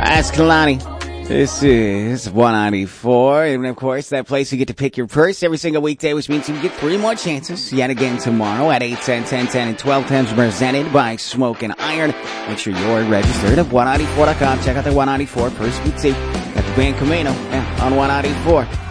Ask Kalani. This is 194, and of course, that place you get to pick your purse every single weekday, which means you get 3 more chances yet again tomorrow at 8, 10, 10, 10, and 12 times presented by Smoke and Iron. Make sure you're registered at 194.com. Check out the 194 Purse Boutique. Got the band Camino on 194.